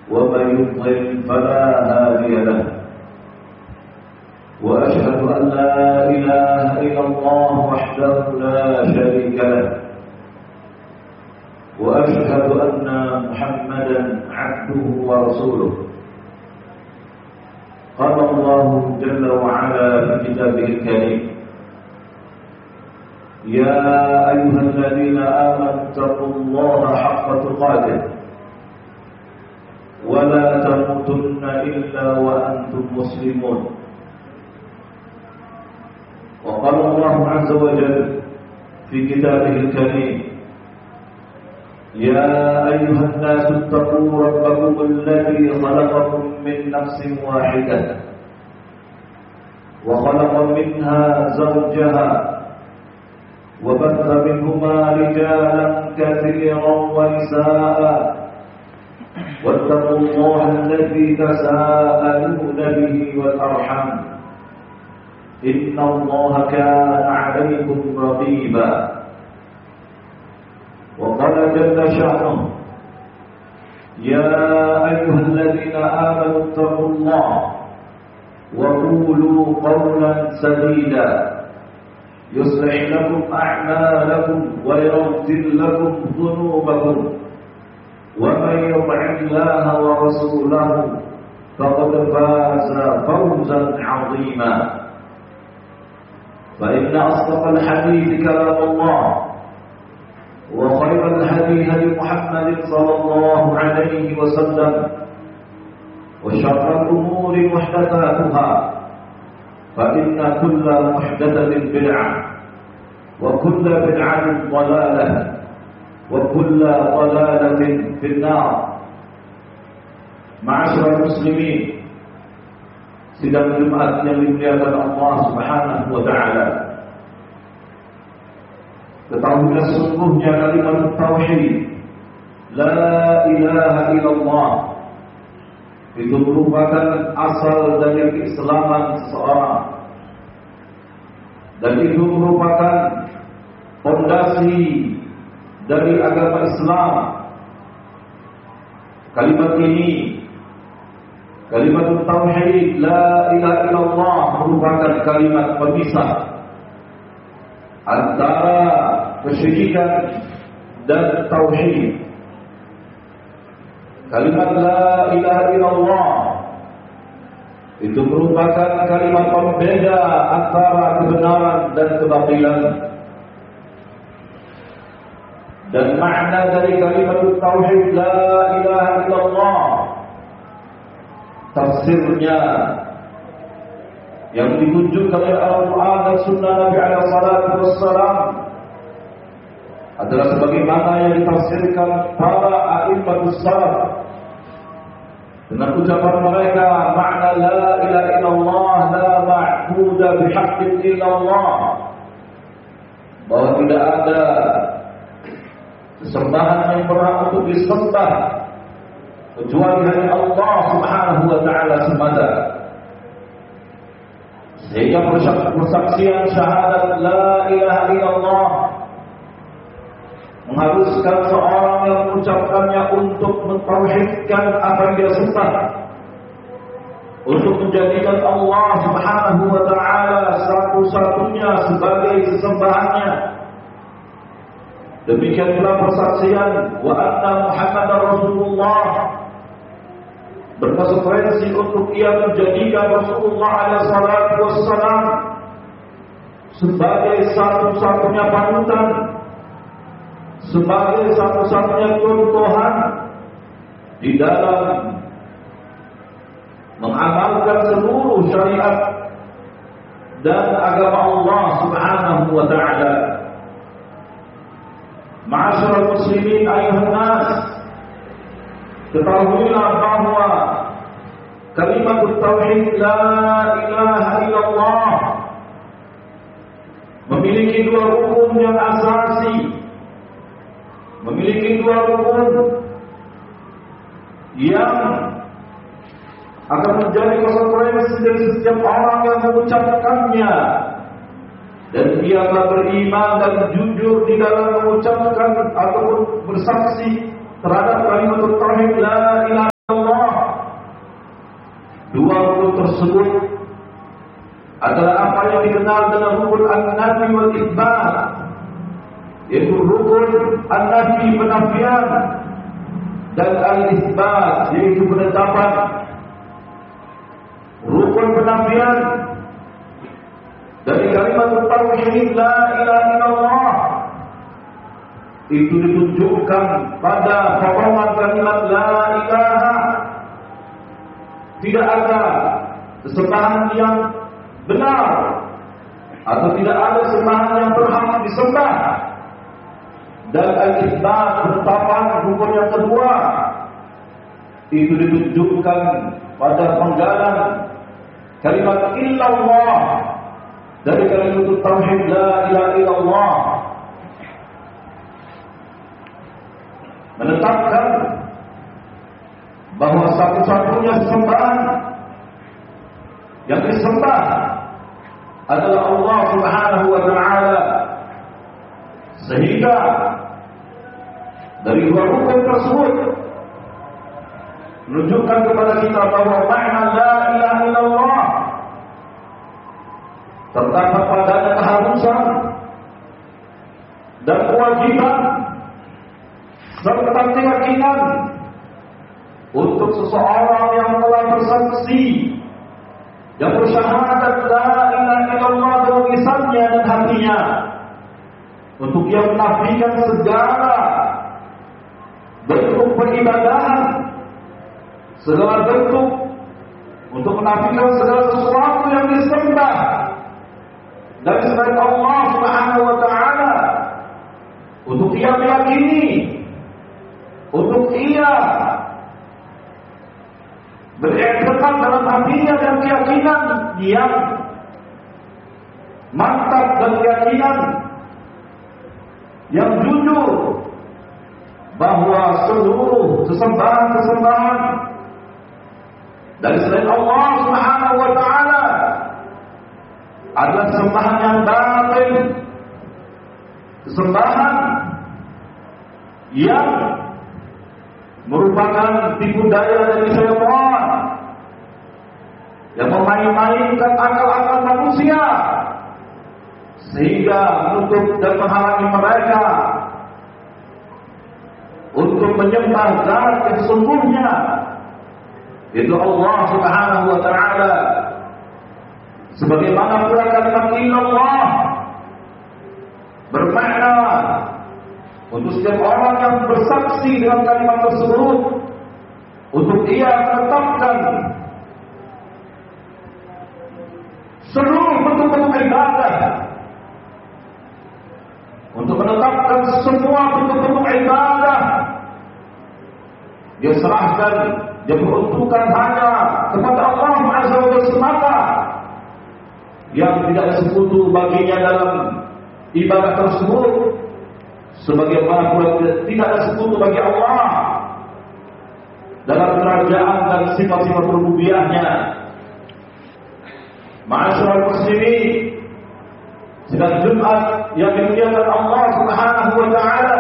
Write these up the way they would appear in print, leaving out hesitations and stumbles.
ومن يضلل فلا هادي له وأشهد أن لا إله إلا الله وحده لا شريك له وأشهد أن محمدا عبده ورسوله قال الله جل وعلا في كتابه الكريم يا أيها الذين آمنوا اتقوا الله حق تقاته ولا تموتن إلا وأنتم مسلمون وقال الله عز وجل في كتابه الكريم يا أيها الناس اتقوا ربكم الذي خلقكم من نفس واحدة وخلق منها زوجها وبث منهما رجالا كثيرا ونساء واتقوا الله الذي تساءلون به والأرحام إن الله كان عليكم رقيبا وقال جل شأنه يا أيها الذين آمنوا اتقوا الله وقولوا قولا سديدا يصلح لكم أعمالكم ويغفر لكم ذنوبكم ومن يطع الله ورسوله فقد فاز فوزا عظيما فإن أصدق الحديث كلام الله وخير الهدي هدي محمد صلى الله عليه وسلم وشر الأمور محدثاتها فإن كل محدثة بدعة وكل بدعة ضلالة وكل ضلالة في النار. معاشر المسلمين, sidang Jumat yang dimuliakan Allah Subhanahu wa taala. Ketahuilah sesungguhnya kalimat tauhid la ilaha illallah itu merupakan asal dari keislaman seseorang, dan itu merupakan fondasi dari agama Islam. Kalimat ini, kalimat tauhid la ilaha illallah, merupakan kalimat pemisah antara kesyirikan dan tauhid. Kalimat la ilaha illallah itu merupakan kalimat pembeda antara kebenaran dan kebatilan. Dan makna dari kalimat tauhid la ilaha illallah, tafsirnya yang ditunjukkan oleh Al-Quran dan Sunnah Nabi alaihi salatu wassalam adalah sebagaimana yang ditafsirkan para a'immatus salaf dengan ucapan mereka, makna la ilaha illallah la ma'budu bihaqqin illallah, bahwa tidak ada sesembahan yang berhak untuk disembah kecuali hanya Allah Subhanahu wa taala semata. Sehingga persaksian syahadat la ilaha illallah mengharuskan seorang yang mengucapkannya untuk mentauhidkan apa yang dia sembah, untuk menjadikan Allah Subhanahu wa taala satu-satunya sebagai sesembahannya. Demikian pula persaksian wa anna Muhammadar Rasulullah berkonsekuensi untuk ia menjadikan Rasulullah alaihi salatu wassalam sebagai satu-satunya panutan, sebagai satu-satunya contohan di dalam mengamalkan seluruh syariat dan agama Allah Subhanahu wa taala. Ma'asyiral muslimin ayuhan nas, ketahuilah bahwa kalimat tauhid la ilaha illallah memiliki dua rukun yang asasi, memiliki dua rukun yang akan menjadi konsekuensi dari setiap orang yang mengucapkannya. Dan dia telah beriman dan jujur di dalam mengucapkan ataupun bersaksi terhadap kalimat tauhid la ilaha illallah. Dua rukun tersebut adalah apa yang dikenal dengan rukun an-nafi wal itsbat, yaitu rukun an-nafi penafian dan al-itsbat yaitu penetapan. Rukun penafian dari kalimat tauhid la ilaha illallah itu ditunjukkan pada potongan kalimat la ilaha. Tidak ada sesembahan yang benar atau tidak ada sembahan yang berhak disembah. Dan al-itsbat penetapan rukun yang kedua itu ditunjukkan pada penggalan kalimat illallah dari kalimat tauhid la ilaha illallah, menetapkan bahwa satu-satunya sembahan yang disembah adalah Allah Subhanahu wa taala. Sehingga dari dua rukun tersebut menunjukkan kepada kita bahwa makna la ilaha illallah terdapat padanya keharusan dan kewajiban serta keyakinan untuk seseorang yang telah bersaksi yang bersyahadat la ilaha illallah dalam lisannya dan hatinya, untuk dia menafikan segala bentuk peribadahan, segala bentuk, untuk menafikan segala sesuatu yang disembah dari selain Allah Subhanahu wa taala, untuk ia meyakini, untuk ia beriktikad dalam hatinya dan keyakinan yang mantap dan keyakinan yang jujur bahwa seluruh sesembahan dari selain Allah Subhanahu wa taala adalah sembahan yang batil, sembahan yang merupakan tipu daya dari syaitan yang memain-mainkan akal-akal manusia sehingga menutup dan menghalangi mereka untuk menyembah zat yang sesungguhnya, yaitu Allah Subhanahu wa taala. Sebagaimana pula kalimat illallah bermakna untuk setiap orang yang bersaksi dengan kalimat tersebut, untuk ia menetapkan seluruh bentuk-bentuk ibadah, untuk menetapkan semua bentuk-bentuk ibadah dia serahkan, dia peruntukkan hanya kepada Allah Azza wa Jalla semata, yang tidak ada sekutu baginya dalam ibadah tersebut, sebagaimana pula tidak ada sekutu bagi Allah dalam kerajaan dan sifat-sifat rububiyahnya. Ma'asyiral muslimin, sidang Jumat yang dimuliakan Allah Subhanahu wa taala,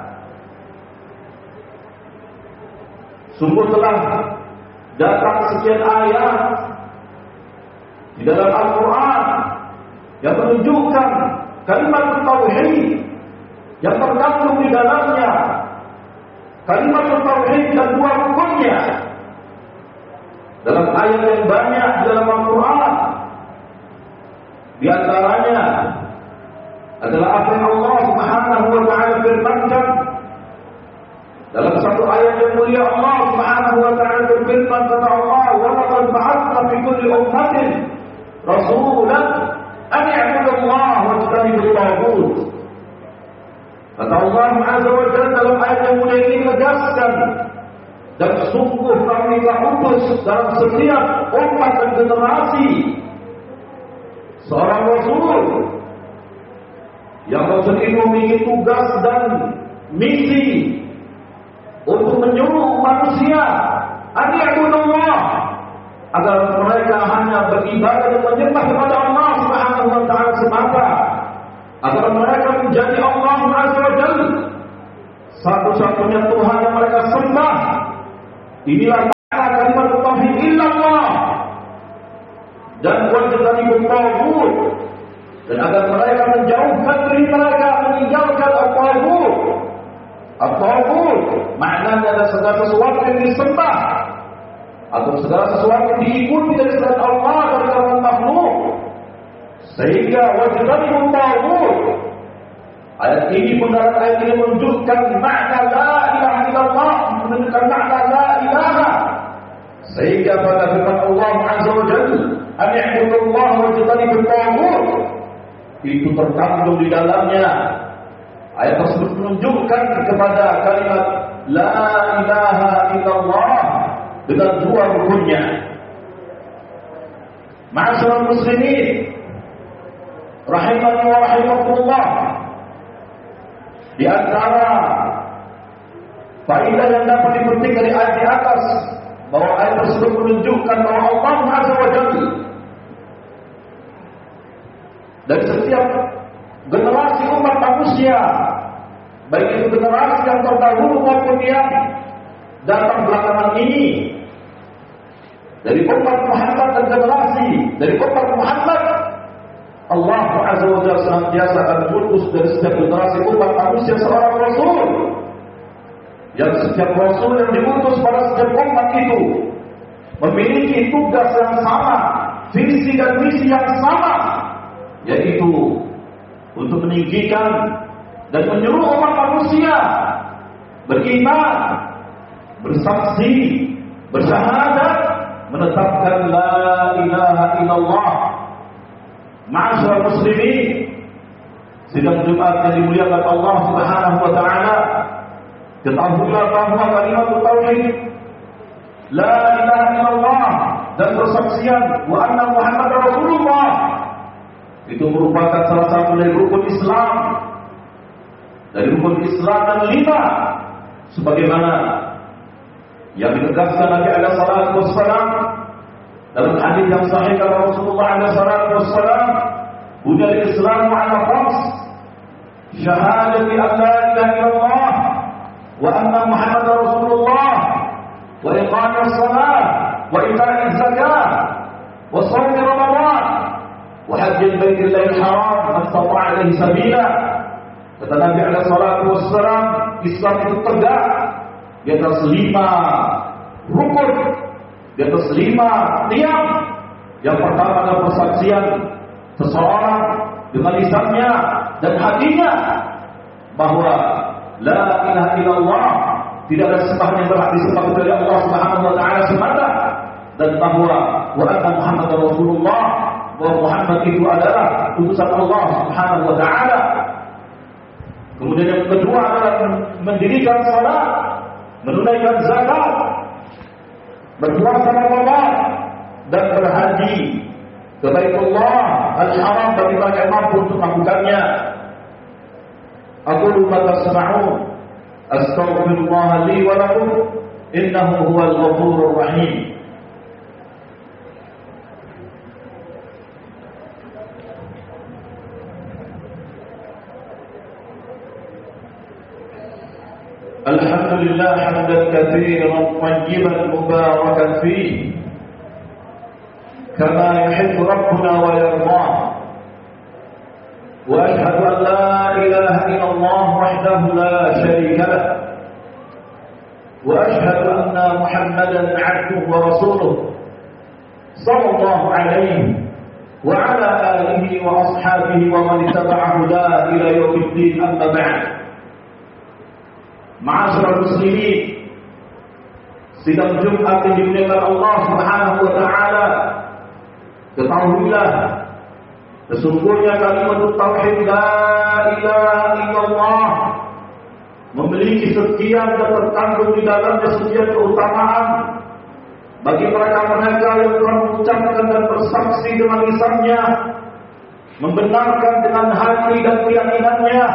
sungguh telah datang sekian ayat di dalam Al-Quran yang menunjukkan kalimat tauhid yang terkandung di dalamnya, kalimat tauhid dan dua rukunnya dalam ayat yang banyak di dalam Al-Quran. Di antaranya adalah apa yang Allah Subhanahu wa taala firmankan dalam satu ayat yang mulia. Allah Subhanahu wa taala berfirman, kata Allah, "Wa laqad ba'athna fi kulli ummatin rasulan an i'budu Allah wa ijtanibu at-taghut." Kata Allah Azza wa Jalla dalam ayat yang mulia ini menegaskan, dan sungguh kami telah utus dalam setiap umat dan generasi seorang rasul yang rasul ini memiliki tugas dan misi untuk menyuruh manusia an i'budullah, agar mereka hanya beribadah dan menyembah kepada Allah Subhanahu wa taala semata, agar mereka menjadi Allah Azza wa Jalla satu-satunya Tuhan yang mereka sembah. Inilah makna kalimat tauhid illallah, dan wajtanibut taghut, dan agar mereka menjauhkan diri mereka meninggalkan at-taghut. At-taghut maknanya adalah segala sesuatu yang disembah atau segala sesuatu yang diikuti dari selain Allah dan kalangan makhluk. Sehingga wajtanibut taghut, ayat ini pun dalam ayat ini menunjukkan makna la ilaha illallah, menunjukkan makna la ilaha. Sehingga pada firman Allah Azza wa Jalla, an i'budullah wajtanibut taghut, itu terkandung di dalamnya. Ayat tersebut menunjukkan kepada kalimat la ilaha illallah dengan dua rukunnya. Ma'asyiral muslimin rahimani wa rahimakumullah, di antara faedah yang dapat dipetik dari ayat di atas, bahwa ayat tersebut menunjukkan bahwa Allah Azza wa Jalla dari setiap generasi umat manusia, baik itu generasi yang terdahulu maupun yang datang belakangan ini, dari umat Muhammad dan generasi dari umat Muhammad, Allah Azza wa Jalla senantiasa akan mengutus dari setiap generasi umat manusia seorang Rasul, yang setiap Rasul yang diutus pada setiap umat itu memiliki tugas yang sama, visi dan misi yang sama, yaitu untuk meninggikan dan menyuruh umat manusia beriman, bersaksi, bersyahadat, menetapkan la ilaha illallah. Ma'asyiral muslimin, sidang Jumat yang dimuliakan Allah Subhanahu wa taala, ketahuilah bahwa kalimat tauhid la ilaha illallah dan persaksian wa anna Muhammadar Rasulullah itu merupakan salah satu dari rukun Islam. Dari rukun Islam yang 5, sebagaimana yang ditegaskan Nabi alaihi salatu wassalam dalam hadis yang sahih kata Rasulullah alaihi salatu wassalam, "Buniyal Islamu 'ala khams, syahadati an la ilaha illallah wa anna Muhammadar Rasulullah wa iqamis shalah wa ita'iz zakah wa shaum Ramadan wa hajjil baitillahil haram man istata'a ilaihi sabila." Kata Nabi alaihi salatu wassalam, Islam itu tegak di atas 5 rukun, di atas 5 tiang. Yang pertama adalah persaksian seseorang dengan lisannya dan hatinya bahwa la ilaha illallah, tidak ada sembah yang berhak disembah kecuali Allah Subhanahu wa taala semata, dan bahwa wa anna Muhammadar Rasulullah, bahwa Muhammad itu adalah utusan Allah Subhanahu wa taala. Kemudian yang kedua adalah mendirikan salat, menunaikan zakat, berpuasa Ramadan, dan berhaji ke Baitullah Al-Haram bagi mereka yang mampu untuk melakukannya. Aqulu ma tasma'un, astaghfirullah li wa lakum, innahu huwal ghafurur rahim. Alhamdulillah hamdan katsiran tayyiban mubarakan fihi kama yuhibbu rabbuna wa yardah. Wa ashhadu an la ilaha illallah wahdahu la syarika lah, wa ashhadu anna Muhammadan 'abduhu wa rasuluh sallallahu alaihi wa ala alihi wa ashabihi wa man ittaba'a hudahu ila yaumiddin. Amma ba'd. Ma'asyiral muslimin, sidang Jumat yang dimuliakan Allah Subhanahu wa taala, ketahuilah sesungguhnya kalimat tauhid la ilaha illallah memiliki sekian dan terkandung di dalamnya sekian keutamaan bagi mereka-mereka yang telah mengucapkan dan bersaksi dengan lisannya, membenarkan dengan hati dan keyakinannya.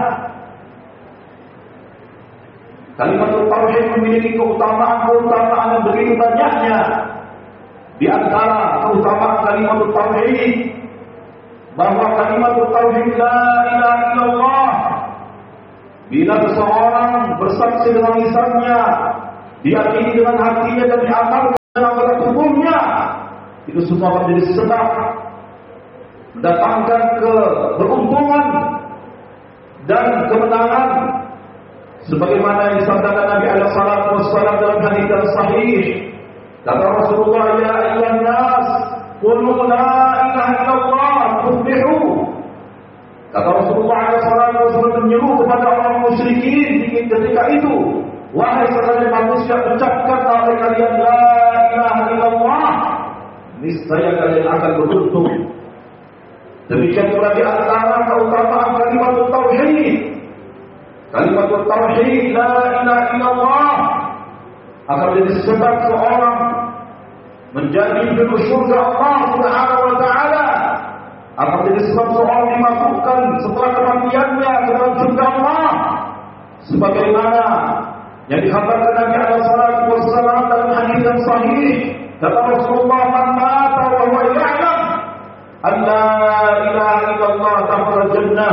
Kalimat tauhid memiliki keutamaan-keutamaan yang begitu banyaknya. Di antara keutamaan kalimat tauhid, bahwa kalimat tauhid la ilaha illallah, bila seseorang bersaksi dengan lisannya, diyakini dengan hatinya dan diamalkan dengan anggota tubuhnya, itu semua menjadi sebab mendatangkan keberuntungan dan kemenangan, sebagaimana yang disabdakan Nabi alaihi salatu wassalam dalam hadis yang sahih. Kata Rasulullah, ya ayyuhan nas, qulu la ilaha illallah tuflihu. Kata Rasulullah alaihi salatu wassalam menyeru kepada orang musyrikin ketika itu, wahai sekalian manusia, ucapkan oleh kalian la ilaha illallah, niscaya kalian akan beruntung. Demikian pula di antara keutamaan kalimat tauhid. Kalimat tauhid la ilaha illallah akan menjadi sebab seorang menjadi penduduk surga Allah Subhanahu wa taala, akan menjadi sebab seorang dimasukkan setelah kematiannya ke dalam surga Allah, sebagaimana yang dikhabarkan Nabi alaihi salatu wassalam dalam hadis yang sahih. Kata Rasulullah, man mata wa huwa ya'lam an la ilaha illallah dakhala jannah.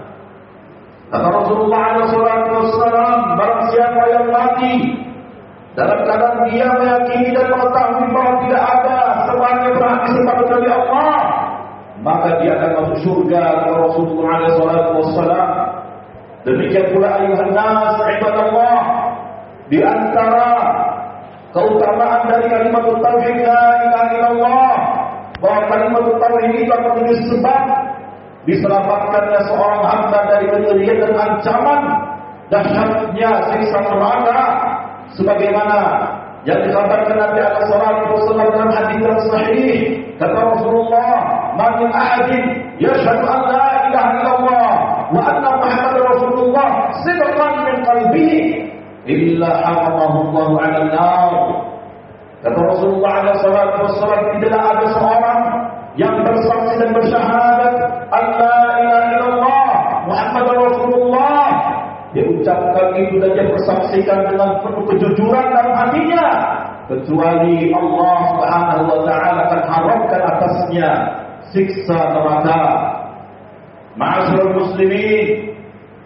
Kata Rasulullah alaihi salatu wassalam, barang siapa yang mati dalam keadaan dia meyakini dan mengetahui bahwa tidak ada sembahan yang berhak disembah kecuali Allah, maka dia akan masuk surga. Kata Rasulullah alaihi salatu wassalam. Demikian pula ayuhan nas ibadallah, di antara keutamaan dari kalimat tauhid la ilaha illallah, bahwa kalimat tauhid itu akan menjadi sebab diselamatkannya seorang hamba dari kejadian dan ancaman dahsyatnya siksa neraka, sebagaimana yang dikhabarkan Nabi alaihi salatu wasallam dalam hadis yang sahih. Kata Rasulullah, "Man min ahadin yashhadu an la ilaha illallah wa anna Muhammadar Rasulullah sidqan min qalbihi illa haramahu Allah 'ala an-nar." Kata Rasulullah alaihi salatu wasallam, tidaklah ada seorang yang bersaksi dan bersyahadat an la ilaha illallah Muhammadar Rasulullah, dia ucapkan itu dan dia persaksikan dengan penuh kejujuran dalam hatinya, kecuali Allah Subhanahu wa taala akan haramkan atasnya siksa neraka. Ma'asyiral muslimin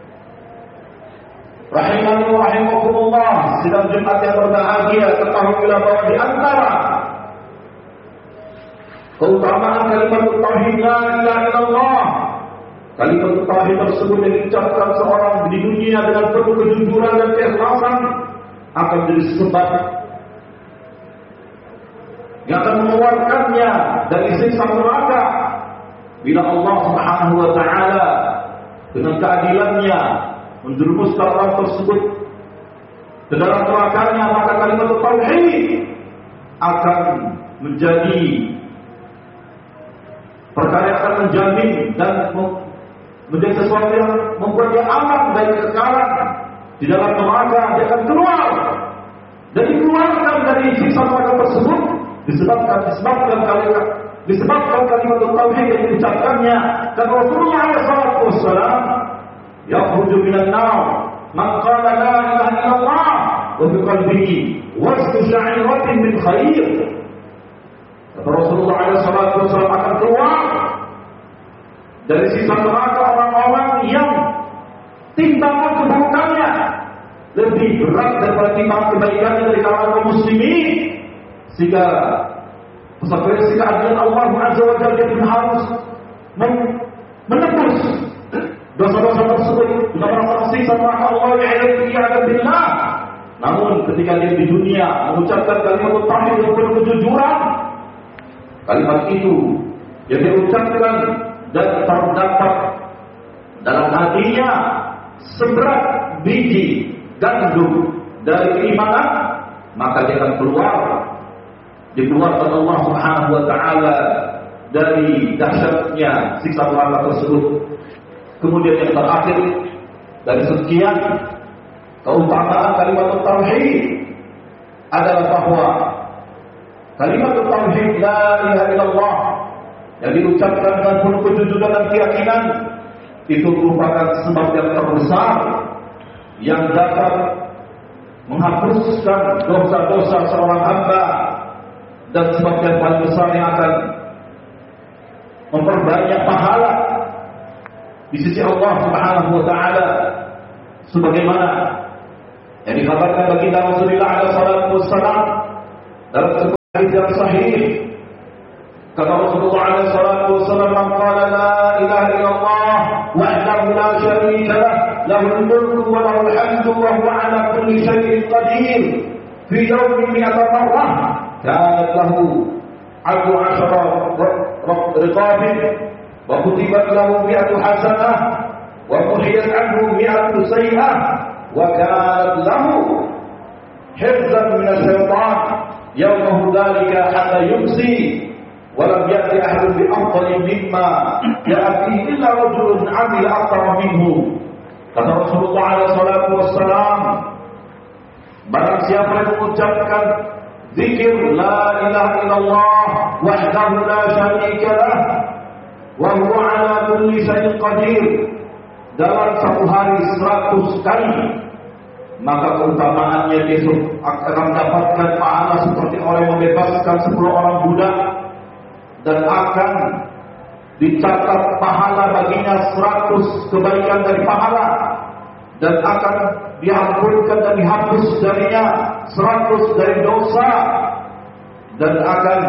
rahimani wa rahimakumullah, sidang Jumat yang berbahagia, ketahuilah bahwa di antara keutamaan kalimat tauhid la ilaha illallah, kalimat tauhid tersebut yang diucapkan seorang di dunia dengan penuh kejujuran dan keikhlasan akan menjadi sebab yang akan mengeluarkannya dari siksa neraka bila Allah Subhanahu wa taala dengan keadilannya menjerumuskan orang tersebut ke dalam nerakanya. Maka kalimat tauhid akan menjadi perkara yang akan menjamin dan menjadi sesuatu yang membuat dia aman dari kekekalan di dalam neraka. Dia akan keluar dan dikeluarkan dari siksa neraka tersebut disebabkan kalimat tauhid yang diucapkannya. Dan Rasulullah sallallahu alaihi wasallam, yakhruju minan nar man qala la ilaha illallah wa fi qalbihi wasfu sha'iratin min khair. Kata Rasulullah sallallahu alaihi wasallam, akan keluar dari siksa neraka orang-orang yang timbangan keburukannya lebih berat daripada timbangan kebaikannya dari kalangan kaum muslimin, sehingga konsekuensi keadilan Allah Azza wa Jalla pun harus menebus dosa-dosa tersebut dengan merasa siksa neraka Allah ya'ala billah. Namun ketika dia di dunia mengucapkan kalimat tauhid yang penuh kejujuran, kalimat itu yang diucapkan dan terdapat dalam hatinya seberat biji gandum dari keimanan, maka dia akan dikeluarkan Allah Subhanahu wa taala dari dahsyatnya siksa neraka tersebut. Kemudian yang terakhir dari sekian keutamaan kalimat tauhid adalah bahwa kalimat tauhid la ilaha illallah yang diucapkan dengan penuh kejujuran dan keyakinan itu merupakan sebab yang terbesar yang dapat menghapuskan dosa-dosa seorang hamba, dan sebab yang paling besar yang akan memperbanyak pahala di sisi Allah Subhanahu wa taala, sebagaimana yang dikabarkan baginda Rasulullah alaihi salatu wassalam dalam sebuah hadis yang sahih. Kata Rasulullah alaihi salatu wasallam, "Man qala la ilaha illallah wahdahu la syarika lah, lahul mulku wa lahul hamdu wa huwa ala kulli syai'in qadir, fi yawmin mi'ata marrah, kanat lahu 'ashara riqabin, wa kutibat lahu 100 hasanah, wa muhiyat anhu 100 sayyi'ah, wa kanat lahu hifzan min asy-syaitan yawmahu dhalika hatta yumsi." Walam ya'ti ahadun bi afdali mimma ya'ti illa rajulun 'amila akthara minhu. Kata Rasulullah alaihi salatu wassalam, barang siapa yang mengucapkan zikir la ilaha illallah wahdahu la syarika lah wa huwa 'ala kulli syai'in qadir dalam satu hari 100 kali, maka keutamaannya besok akan mendapatkan pahala seperti orang yang membebaskan 10 orang budak, dan akan dicatat pahala baginya 100 kebaikan dari pahala, dan akan diampunkan dan dihapus darinya 100 dari dosa, dan akan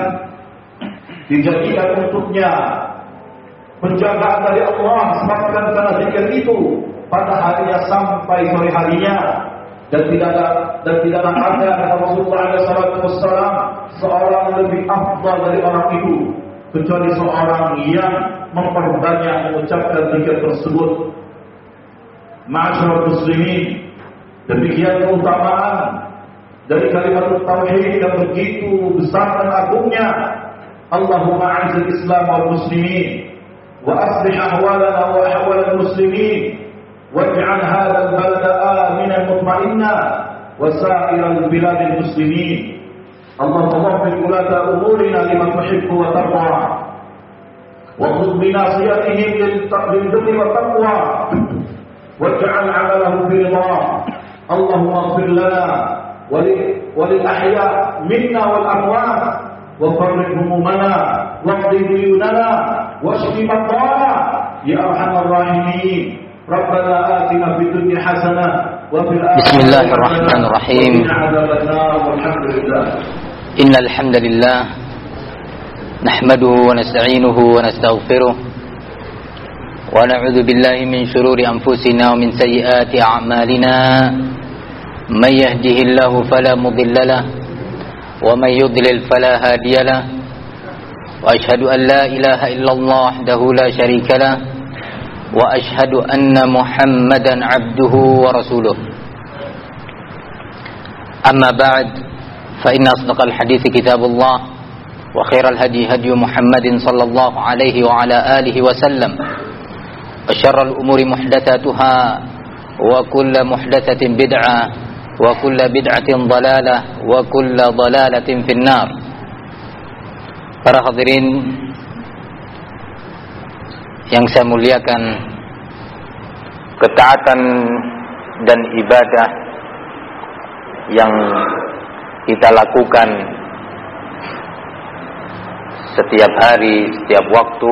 dijadikan untuknya penjagaan dari Allah sebabkan karena zikir itu pada harinya sampai sore harinya. Dan tidaklah ada kata Rasulullah SAW seorang lebih afdal dari orang itu kecuali seorang yang memperbanyak mengucapkan zikir tersebut. Ma'asyiral muslimin, demikian keutamaan dari kalimat tauhid yang begitu besar dan agungnya. Allahumma a'izil Islam wal muslimin wa aslih ahwalana wa ahwalal muslimin waj'al hadzal balada aminan mutma'inna wa sa'iral biladil muslimin. Allahumma waffiq ulata umurina liman tuhibbu wa tarda wa khudh bi nasiyatihim lil birri wa taqwa waj'al 'amalahum bi ridha. Allahumma ighfir lana wa lil ahya' minna wal amwat wa farrij humumana waqdi duyunana washfi marḍana ya arhamar rahimin. ربنا آتنا في الدنيا حسنة وفي الآخرة. بسم الله الرحمن الرحيم. والحمد لله. إن الحمد لله نحمده ونستعينه ونستغفره ونعوذ بالله من شرور أنفسنا ومن سيئات أعمالنا. من يهده الله فلا مضل له ومن يضلل فلا هادي له. وأشهد أن لا إله إلا الله وحده لا شريك له وأشهد أن محمدا عبده ورسوله. أما بعد، فإن أصدق الحديث كتاب الله وخير الهدي هدي محمد صلى الله عليه وعلى آله وسلم وشر الأمور محدثاتها وكل محدثة بدعة وكل بدعة ضلالة وكل ضلالة في النار. Para hadirin yang saya muliakan, ketaatan dan ibadah yang kita lakukan setiap hari, setiap waktu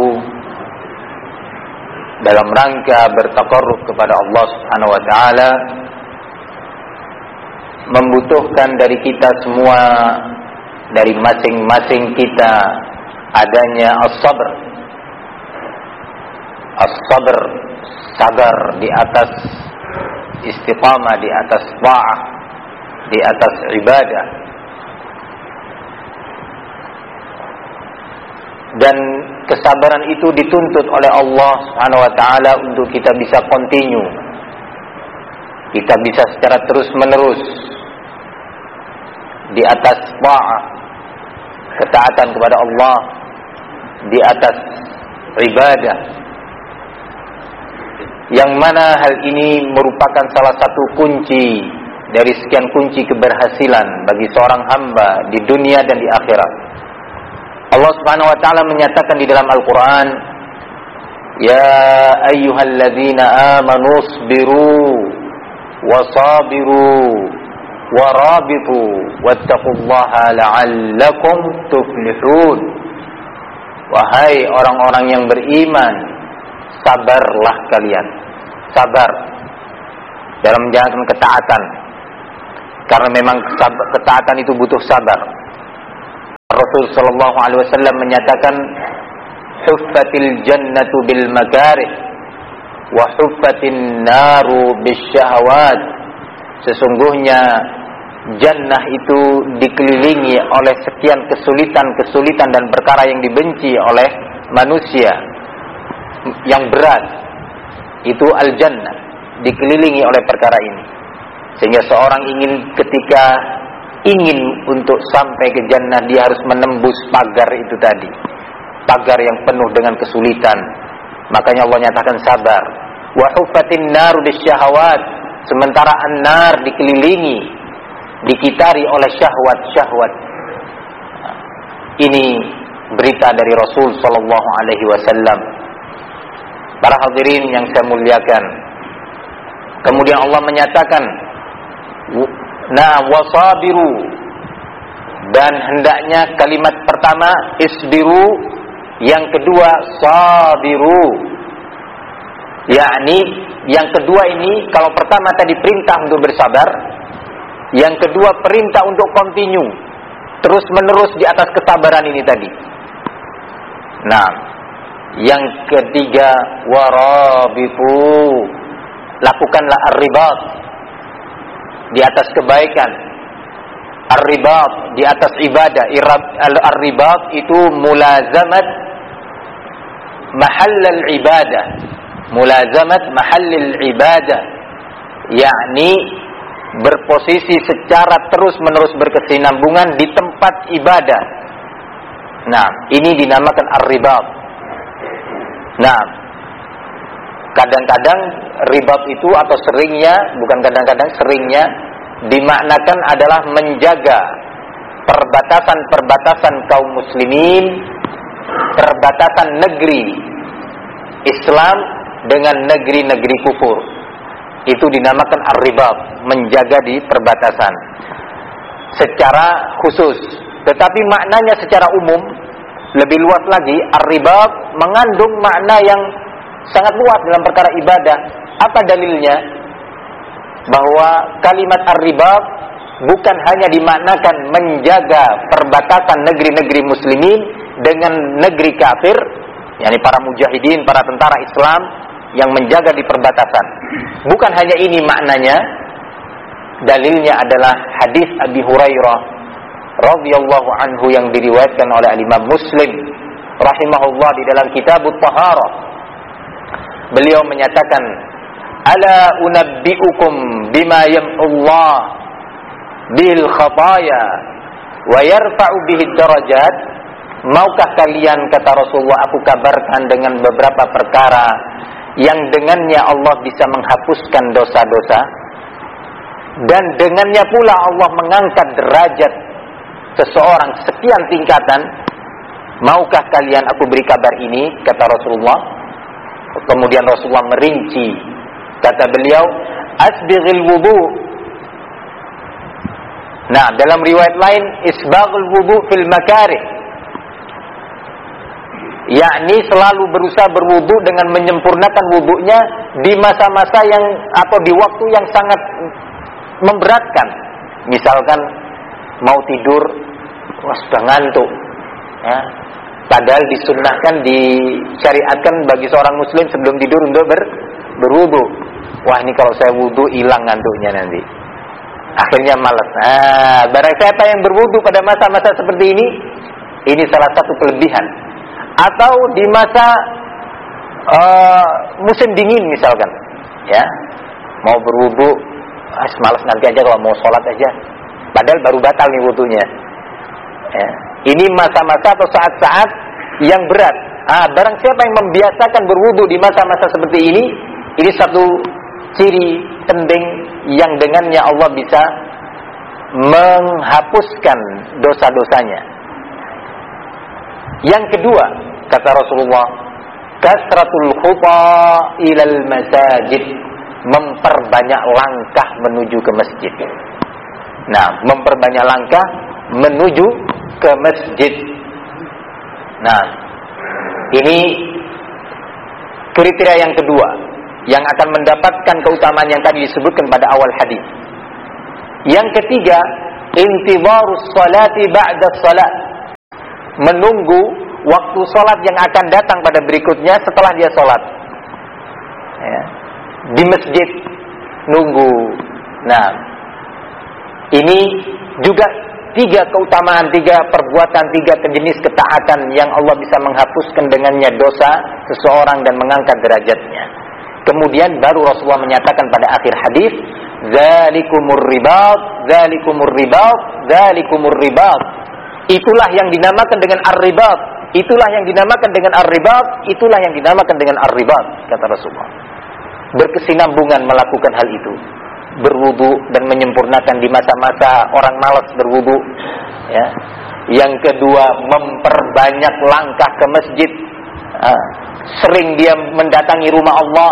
dalam rangka bertaqarrub kepada Allah Subhanahu wa taala membutuhkan dari kita semua, dari masing-masing kita adanya as-sabr. As-sabr, sabar di atas istiqamah, di atas ta'ah, di atas ibadah. Dan kesabaran itu dituntut oleh Allah Subhanahu wa taala untuk kita bisa continue. Kita bisa secara terus-menerus di atas ta'ah, ketaatan kepada Allah, di atas ibadah. Yang mana hal ini merupakan salah satu kunci dari sekian kunci keberhasilan bagi seorang hamba di dunia dan di akhirat. Allah Subhanahu wa taala menyatakan di dalam Al-Qur'an, "Ya ayyuhalladzina amanu isbiru wasabiru warabitu wattaqullaha la'allakum tuflihun." Wahai orang-orang yang beriman, sabarlah kalian. Sabar dalam menjalankan ketaatan, karena memang ketaatan itu butuh sabar. Rasul sallallahu alaihi wasallam menyatakan, "Huffatil jannatu bil makarih wa huffatin naru bisyahawat." Sesungguhnya jannah itu dikelilingi oleh sekian kesulitan dan perkara yang dibenci oleh manusia yang berat. Itu al-jannah, dikelilingi oleh perkara ini. Sehingga seorang ketika ingin untuk sampai ke jannah, dia harus menembus pagar itu tadi, pagar yang penuh dengan kesulitan. Makanya Allah nyatakan sabar. Wa huffatin naru bisyahawat, sementara an-nar dikelilingi, dikitari oleh syahwat-syahwat. Ini berita dari Rasul sallallahu alaihi wasallam. Para hadirin yang saya muliakan, kemudian Allah menyatakan, wasabiru, dan hendaknya kalimat pertama isbiru, yang kedua sabiru. Yakni yang kedua ini, kalau pertama tadi perintah untuk bersabar, yang kedua perintah untuk continue, terus menerus di atas kesabaran ini tadi. Nah, yang ketiga warabitu, lakukanlah ar-ribat, di atas kebaikan. Ar-ribat di atas ibadah. Ar-ribat itu mulazamat mahallal ibadah. Mulazamat mahallil ibadah, yakni berposisi secara terus-menerus berkesinambungan di tempat ibadah. Nah, ini dinamakan ar-ribat. Nah, kadang-kadang ribat itu, atau seringnya, bukan kadang-kadang, seringnya dimaknakan adalah menjaga perbatasan-perbatasan kaum muslimin, perbatasan negeri Islam dengan negeri-negeri kufur. Itu dinamakan ar-ribat, menjaga di perbatasan secara khusus. Tetapi maknanya secara umum lebih luas lagi. Ar-ribat mengandung makna yang sangat luas dalam perkara ibadah. Apa dalilnya? Bahwa kalimat ar-ribat bukan hanya dimaknakan menjaga perbatasan negeri-negeri muslimin dengan negeri kafir, yakni para mujahidin, para tentara Islam yang menjaga di perbatasan. Bukan hanya ini maknanya. Dalilnya adalah hadis Abi Hurairah radhiyallahu anhu yang diriwayatkan oleh Imam Muslim rahimahullah di dalam Kitabut Taharah. Beliau menyatakan, "Ala unabbiukum bima yam'ullah bil khataya wa yarfa'u bihi darajat." Maukah kalian, kata Rasulullah, aku kabarkan dengan beberapa perkara yang dengannya Allah bisa menghapuskan dosa-dosa, dan dengannya pula Allah mengangkat derajat seseorang sekian tingkatan. Maukah kalian aku beri kabar ini, kata Rasulullah. Kemudian Rasulullah merinci, kata beliau, asbighil wudu. Nah, dalam riwayat lain, isbaghul wudu fil makarih, yakni selalu berusaha berwudu dengan menyempurnakan wudunya di masa-masa yang, atau di waktu yang sangat memberatkan. Misalkan mau tidur, wah sudah ngantuk, ya. Padahal disunnahkan, disyariatkan bagi seorang muslim sebelum tidur untuk berwudu. Wah, ini kalau saya wudu hilang ngantuknya nanti. Akhirnya malas. Nah, barang siapa yang berwudu pada masa-masa seperti ini salah satu kelebihan. Atau di masa musim dingin misalkan, ya, mau berwudu, malas nanti aja kalau mau sholat aja. Padahal baru batal nih wudunya. Ya. Ini masa-masa atau saat-saat yang berat. Barang siapa yang membiasakan berwudu di masa-masa seperti ini satu ciri penting yang dengannya Allah bisa menghapuskan dosa-dosanya. Yang kedua, kata Rasulullah, kasratul khuta ilal masajid, memperbanyak langkah menuju ke masjid. Nah, memperbanyak langkah menuju ke masjid. Nah, ini kriteria yang kedua yang akan mendapatkan keutamaan yang tadi disebutkan pada awal hadis. Yang ketiga, intidharus salati ba'da salat, menunggu waktu sholat yang akan datang pada berikutnya setelah dia sholat. Ya. Di masjid nunggu. Nah, ini juga 3 keutamaan, 3 perbuatan, 3 jenis ketaatan yang Allah bisa menghapuskan dengannya dosa seseorang dan mengangkat derajatnya. Kemudian baru Rasulullah menyatakan pada akhir hadis, "Dzalikumur ribat, dzalikumur ribat, dzalikumur ribat." Itulah yang dinamakan dengan ar-ribat. Itulah yang dinamakan dengan ar-ribat. Itulah yang dinamakan dengan ar-ribat, kata Rasulullah. Berkesinambungan melakukan hal itu. Berwudu dan menyempurnakan di masa-masa orang malas berwudu, ya. Yang kedua, memperbanyak langkah ke masjid. Sering dia mendatangi rumah Allah.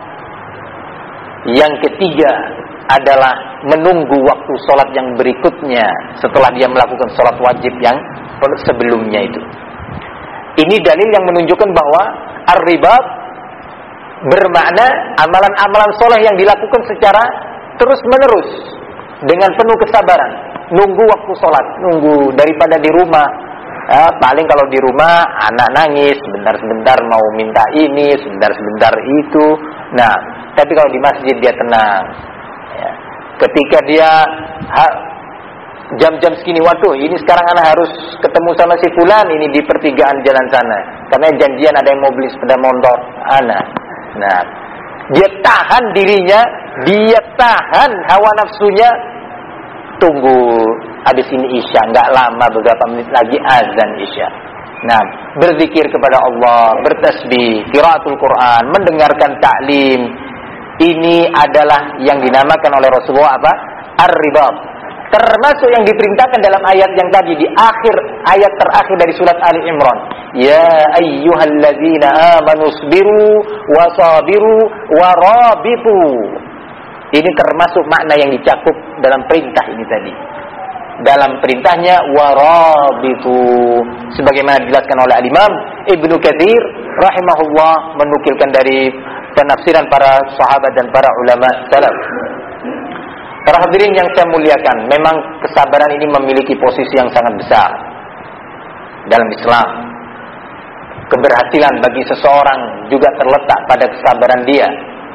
Yang ketiga adalah menunggu waktu sholat yang berikutnya setelah dia melakukan sholat wajib yang sebelumnya itu. Ini dalil yang menunjukkan bahwa ar-ribat bermakna amalan-amalan soleh yang dilakukan secara terus-menerus dengan penuh kesabaran. Nunggu waktu sholat, nunggu daripada di rumah. Paling kalau di rumah anak nangis, sebentar-sebentar mau minta ini, sebentar-sebentar itu. Nah, tapi kalau di masjid dia tenang. Ya. Ketika dia jam-jam segini, waduh, ini sekarang anak harus ketemu sama si fulan ini di pertigaan jalan sana. Karena janjian ada yang mau beli sepeda motor anak. Nah, dia tahan dirinya, dia tahan hawa nafsunya. Tunggu habis ini isya, nggak lama, beberapa menit lagi azan isya. Nah, berzikir kepada Allah, bertasbih, qiraatul Quran, mendengarkan ta'lim. Ini adalah yang dinamakan oleh Rasulullah apa? Ar-ribat. Termasuk yang diperintahkan dalam ayat yang tadi di akhir ayat terakhir dari surat Ali Imran. Ya ayyuhalladzina amanu sabiru wasabiru warabitu. Ini termasuk makna yang dicakup dalam perintah ini tadi. Dalam perintahnya warabitu, sebagaimana dijelaskan oleh Al-Imam Ibnu Katsir rahimahullah menukilkan dari penafsiran para sahabat dan para ulama salaf. Para hadirin yang saya muliakan, memang kesabaran ini memiliki posisi yang sangat besar dalam Islam. Keberhasilan bagi seseorang juga terletak pada kesabaran dia.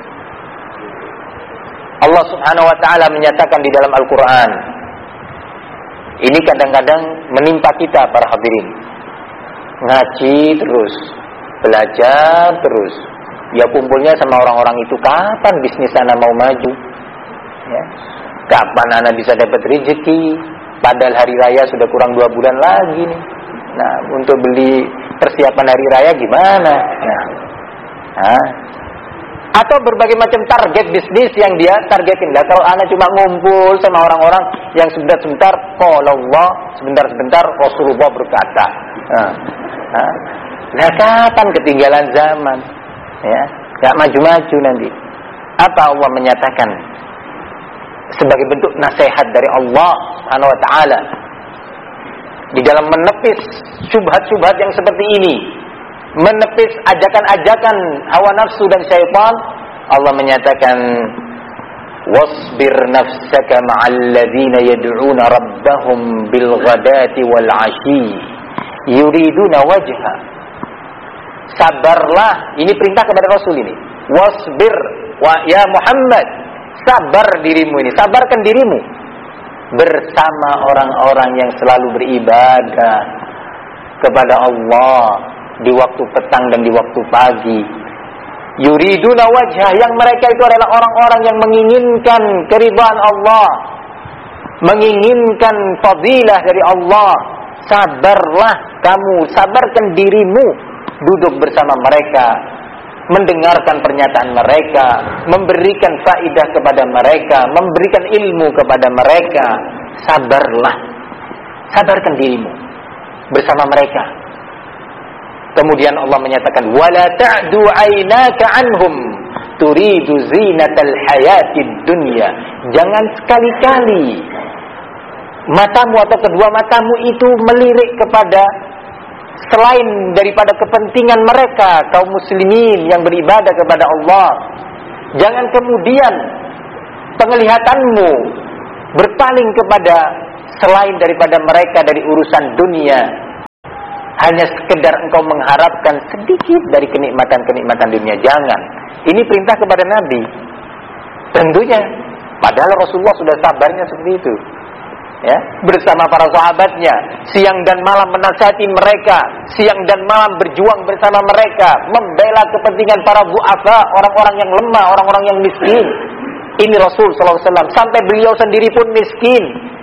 Allah Subhanahu wa taala menyatakan di dalam Al-Qur'an. Ini kadang-kadang menimpa kita para hadirin. Ngaji terus, belajar terus. Ya kumpulnya sama orang-orang itu, kapan bisnis anak mau maju? Ya. Kapan anak bisa dapat rezeki? Padahal hari raya sudah kurang 2 bulan lagi nih. Nah, untuk beli persiapan hari raya gimana? Nah, atau berbagai macam target bisnis yang dia targetin. Nah, kalau anak cuma ngumpul sama orang-orang yang sebentar-sebentar qala Allah, sebentar-sebentar Rasulullah berkata. Nah, kapan ketinggalan zaman? Ya, enggak maju-maju nanti. Apa Allah menyatakan sebagai bentuk nasihat dari Allah Subhanahu wa taala di dalam menepis syubhat-syubhat yang seperti ini, menepis ajakan-ajakan hawa nafsu dan syaitan. Allah menyatakan wasbir nafsaka ma'al ladzina yad'una rabbahum bil ghadati wal 'ashi yuriduna wajha. Sabarlah, ini perintah kepada Rasul ini. Wasbir wa ya Muhammad, sabar dirimu ini, sabarkan dirimu bersama orang-orang yang selalu beribadah kepada Allah di waktu petang dan di waktu pagi. Yuriduna wajhah, yang mereka itu adalah orang-orang yang menginginkan keridhaan Allah, menginginkan fadilah dari Allah. Sabarlah kamu, sabarkan dirimu, duduk bersama mereka, mendengarkan pernyataan mereka, memberikan faidah kepada mereka, memberikan ilmu kepada mereka. Sabarlah, sabarkan dirimu bersama mereka. Kemudian Allah menyatakan wala ta'du 'ainaka 'anhum turidu zinatal hayatid dunya. Jangan sekali-kali matamu atau kedua matamu itu melirik kepada selain daripada kepentingan mereka, kaum muslimin yang beribadah kepada Allah. Jangan kemudian penglihatanmu berpaling kepada selain daripada mereka dari urusan dunia. hanya sekedar engkau mengharapkan sedikit dari kenikmatan-kenikmatan dunia. Jangan. Ini perintah kepada Nabi. Tentunya. Padahal Rasulullah sudah sabarnya seperti itu. Ya, bersama para sahabatnya, siang dan malam menasihati mereka, siang dan malam berjuang bersama mereka, membela kepentingan para du'afa, orang-orang yang lemah, orang-orang yang miskin. Ini Rasul SAW, sampai beliau sendiri pun miskin.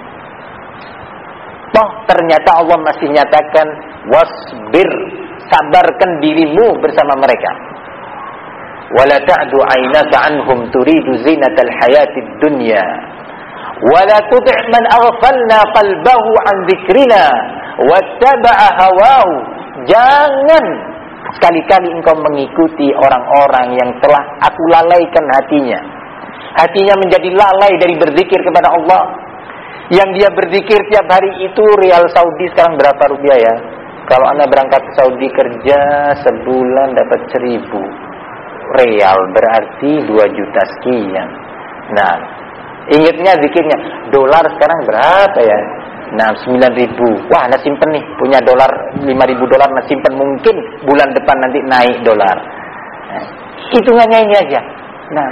Toh ternyata Allah masih nyatakan, wasbir, sabarkan dirimu bersama mereka. Wala ta'du 'ainaka 'anhum turidu zinatal hayatid dunya. Wala tuti' man aghfalna qalbahu 'an dzikrina wattaba'a hawahu. Jangan sekali-kali engkau mengikuti orang-orang yang telah aku lalaikan hatinya. Hatinya menjadi lalai dari berzikir kepada Allah. Yang dia berzikir tiap hari itu, rial Saudi sekarang berapa rupiah ya? Kalau Anda berangkat ke Saudi kerja sebulan dapat 1.000 real, berarti 2 juta sekian. Nah, ingatnya zikirnya. Dolar sekarang berapa ya? Nah, 9.000. Wah, Anda simpen nih, punya dolar 5.000 dolar, Anda simpen, mungkin bulan depan nanti naik dolar. Nah, hitungannya ini aja. Nah,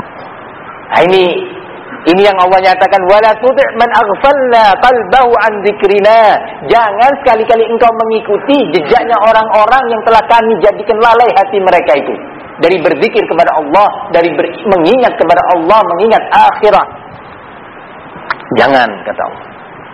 ini yang Allah nyatakan, wala tuti' man aghfalna qalbahu an dzikrina. Jangan sekali-kali engkau mengikuti jejaknya orang-orang yang telah kami jadikan lalai hati mereka itu dari berzikir kepada Allah, dari mengingat kepada Allah, mengingat akhirat. Jangan, kata Allah.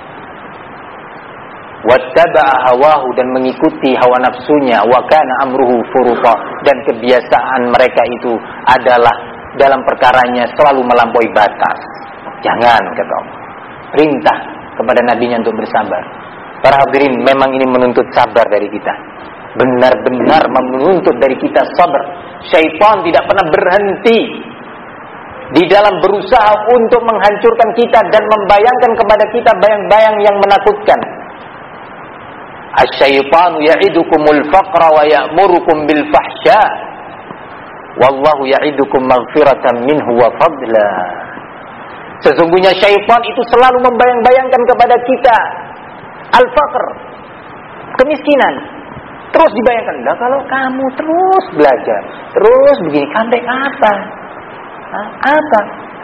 Wattaba'a hawahu, dan mengikuti hawa nafsunya, wa kana amruhu furuta, dan kebiasaan mereka itu adalah dalam perkaranya selalu melampaui batas. Jangan, kata Allah. Perintah kepada nabinya untuk bersabar. Para hadirin, memang ini menuntut sabar dari kita. Benar-benar menuntut dari kita sabar. Syaitan tidak pernah berhenti di dalam berusaha untuk menghancurkan kita dan membayangkan kepada kita bayang-bayang yang menakutkan. Asy-syaitanu ya'idukumul faqra wa ya'murukum bil fahsya. Wallahu ya'idukum maghfiratan minhu wa fadla. Sesungguhnya syaitan itu selalu membayang-bayangkan kepada kita al-faqr, kemiskinan. Terus dibayangkan, lah kalau kamu terus belajar, terus begini, sampai kapan? Apa?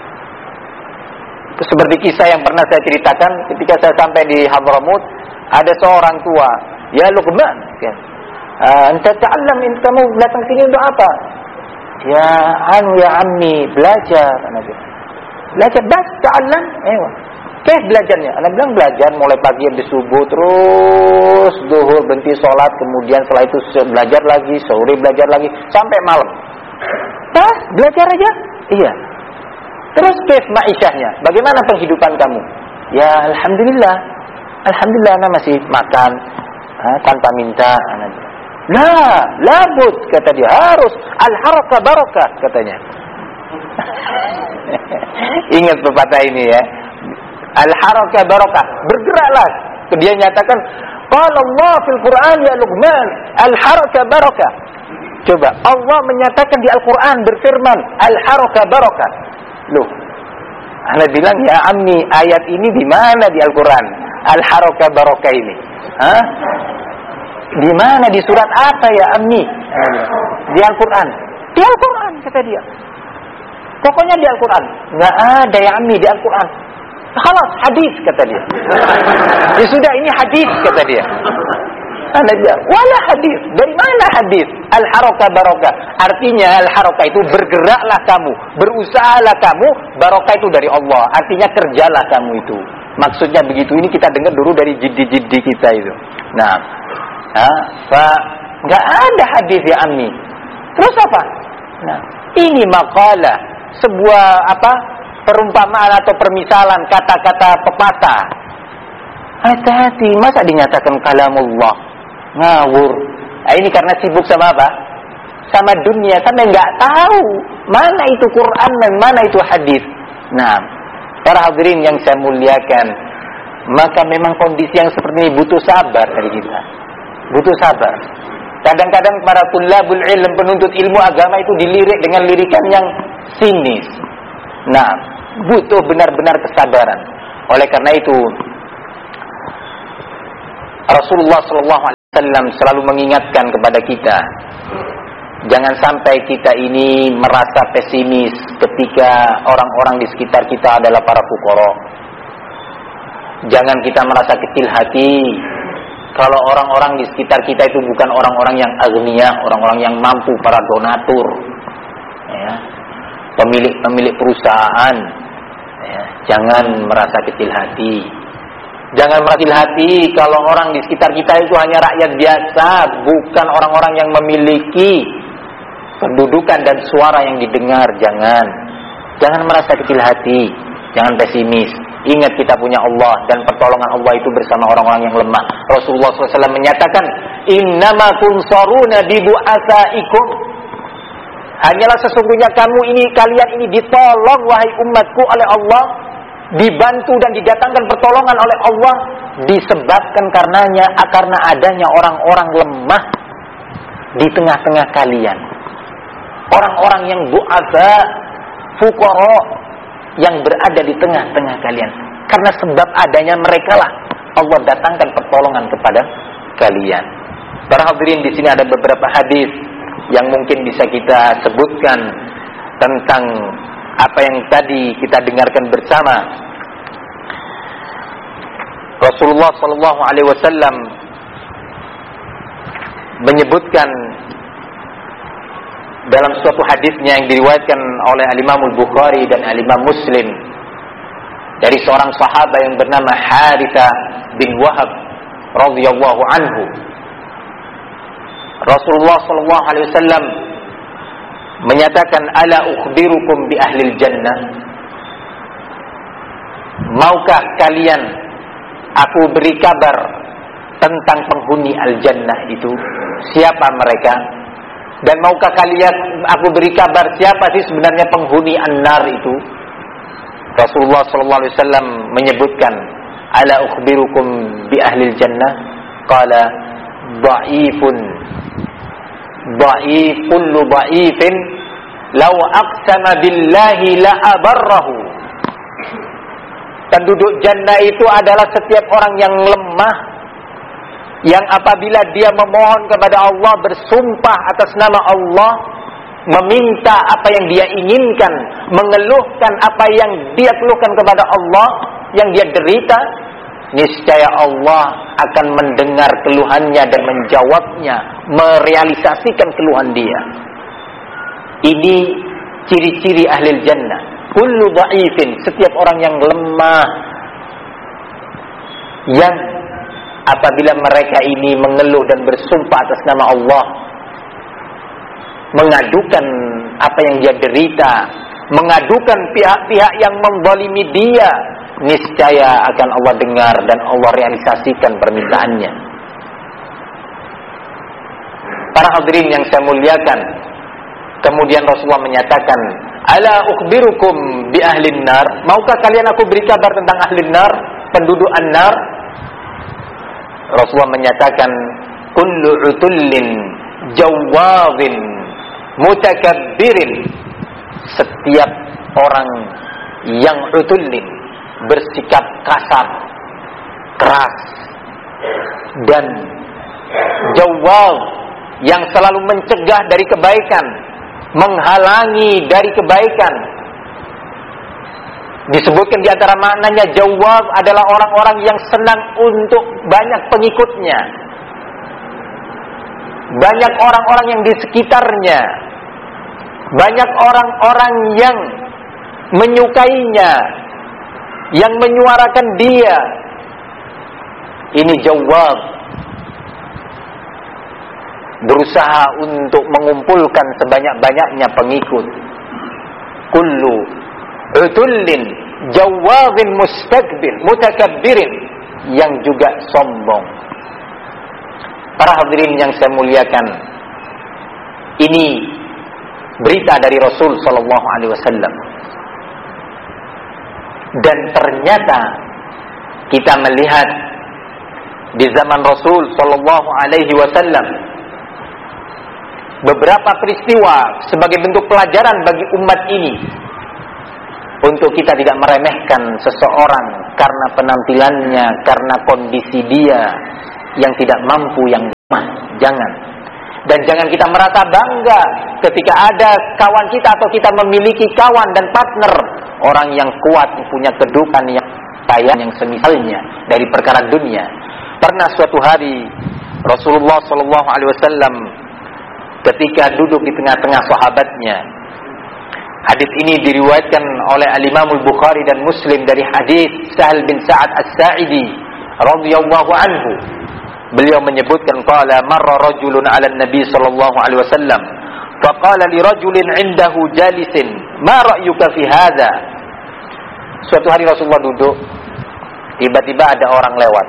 Seperti kisah yang pernah saya ceritakan ketika saya sampai di Hadramut, ada seorang tua, ya Luqman, kan? Anta ta'allam, kamu datang sini untuk apa? Ya ammi, belajar. Belajar bas, ta'allam. Belajarnya. Anak bilang belajar mulai pagi habis subuh, terus zuhur berhenti sholat, kemudian setelah itu belajar lagi, sore belajar lagi, sampai malam. Bas, belajar aja. Iya. Terus ma'isyahnya, bagaimana penghidupan kamu? Ya alhamdulillah. Alhamdulillah, anak masih makan tanpa minta. Labud, kata dia, harus al-harakah barakah, katanya. Ingat pepatah ini ya. Al-harakah barakah, bergeraklah. Dia nyatakan, qala Allah fil Quran ya Luqman, al-harakah barakah. Coba, Allah menyatakan di Al-Quran, berfirman, al-harakah barakah. Loh, Anda bilang, ya ammi, ayat ini di mana di Al-Quran? Al-harakah barakah ini. Di mana, di surat apa ya ammi? Di Al-Quran. Di Al-Quran, kata dia. Pokoknya di Al-Quran. Nggak ada ya ammi di Al-Quran. Khalas, hadis, kata dia. Ya sudah, ini hadis, kata dia. Anda bilang, wala hadis. Dari mana hadis? Al-harakah barakah. Artinya al-harakah itu bergeraklah kamu, berusahalah kamu, barakah itu dari Allah. Artinya kerjalah kamu itu. Maksudnya begitu. Ini kita dengar dulu dari jiddi-jiddi kita itu. Nah, nggak ada hadis ya ammi. Terus apa? Nah, ini makalah, sebuah perumpamaan atau permisalan, kata-kata pepatah. Hati-hati, masa dinyatakan kalamullah? Ngawur. Nah, ini karena sibuk sama apa? Sama dunia, sampai nggak tahu mana itu Quran dan mana itu hadis. Nah, para hadirin yang saya muliakan, maka memang kondisi yang seperti ini butuh sabar dari kita. Butuh sabar. Kadang-kadang para tulabul ilm, penuntut ilmu agama itu dilirik dengan lirikan yang sinis. Nah, butuh benar-benar kesabaran. Oleh karena itu Rasulullah SAW selalu mengingatkan kepada kita, jangan sampai kita ini merasa pesimis ketika orang-orang di sekitar kita adalah para fuqara. Jangan kita merasa kecil hati kalau orang-orang di sekitar kita itu bukan orang-orang yang agniya, orang-orang yang mampu, para donatur, ya, pemilik perusahaan. Ya, jangan merasa kecil hati. Jangan merasa kecil hati kalau orang di sekitar kita itu hanya rakyat biasa, bukan orang-orang yang memiliki kedudukan dan suara yang didengar. Jangan merasa kecil hati, jangan pesimis. Ingat kita punya Allah dan pertolongan Allah itu bersama orang-orang yang lemah. Rasulullah SAW menyatakan, innama tunsaruna bidu'asaikum. Hanyalah sesungguhnya kalian ini ditolong wahai umatku oleh Allah, dibantu dan didatangkan pertolongan oleh Allah disebabkan karena adanya orang-orang lemah di tengah-tengah kalian. Orang-orang yang du'afa, fuqara, yang berada di tengah-tengah kalian. Karena sebab adanya mereka lah Allah datangkan pertolongan kepada kalian. Para hadirin, di sini ada beberapa hadis yang mungkin bisa kita sebutkan tentang apa yang tadi kita dengarkan bersama. Rasulullah sallallahu alaihi wasallam menyebutkan dalam suatu hadisnya yang diriwayatkan oleh Al-Imam Al-Bukhari dan Al-Imam Muslim dari seorang sahabat yang bernama Haritha bin Wahab radhiyallahu anhu. Rasulullah sallallahu alaihi wasallam menyatakan, ala ukhbirukum bi ahlil jannah. Maukah kalian aku beri kabar tentang penghuni al-jannah itu? Siapa mereka? Dan maukah kalian aku beri kabar siapa sih sebenarnya penghuni an-nar itu? Rasulullah sallallahu alaihi wasallam menyebutkan, ala ukhbirukum bi ahlil jannah? Qala kullu dha'ifin law aqsama billahi la abarrahu. Penduduk jannah itu adalah setiap orang yang lemah, yang apabila dia memohon kepada Allah, bersumpah atas nama Allah, meminta apa yang dia inginkan, mengeluhkan apa yang dia keluhkan kepada Allah, yang dia derita, niscaya Allah akan mendengar keluhannya dan menjawabnya, merealisasikan keluhan dia. Ini ciri-ciri ahli jannah. Kullu dha'ifin, setiap orang yang lemah, yang apabila mereka ini mengeluh dan bersumpah atas nama Allah, mengadukan apa yang dia derita, mengadukan pihak-pihak yang menzalimi dia, niscaya akan Allah dengar dan Allah realisasikan permintaannya. Para hadirin yang saya muliakan, kemudian Rasulullah menyatakan, ala ukhbirukum bi ahlin nar. Maukah kalian aku beri kabar tentang ahlin nar, penduduk an-nar? Rasulullah menyatakan, kullu utullin jawwazin mutakabbirin. Setiap orang yang utullin, bersikap kasar, keras, dan jawwaz, yang selalu mencegah dari kebaikan, menghalangi dari kebaikan. Disebutkan di antara maknanya, jawab adalah orang-orang yang senang untuk banyak pengikutnya, banyak orang-orang yang di sekitarnya, banyak orang-orang yang menyukainya, yang menyuarakan dia. Ini jawab, berusaha untuk mengumpulkan sebanyak-banyaknya pengikut. Kullu utullin jawazin mustakbir mutakabbirin, yang juga sombong. Para hadirin yang saya muliakan, ini berita dari Rasul sallallahu alaihi wasallam. Dan ternyata kita melihat di zaman Rasul sallallahu alaihi wasallam beberapa peristiwa sebagai bentuk pelajaran bagi umat ini, untuk kita tidak meremehkan seseorang karena penampilannya, karena kondisi dia yang tidak mampu, yang Jangan. Dan jangan kita merasa bangga ketika ada kawan kita atau kita memiliki kawan dan partner orang yang kuat, yang punya kedudukan, yang kaya, yang semisalnya dari perkara dunia. Pernah suatu hari Rasulullah SAW ketika duduk di tengah-tengah sahabatnya. Hadis ini diriwayatkan oleh Al-Imam Al-Bukhari dan Muslim dari hadis Sahal bin Sa'ad As-Sa'idi radhiyallahu anhu. Beliau menyebutkan qala marra rajulun 'ala an-nabi sallallahu alaihi wasallam faqala li rajulin 'indahu jalisin ma ra'yuka fi hadha. Suatu hari Rasulullah duduk, tiba-tiba ada orang lewat.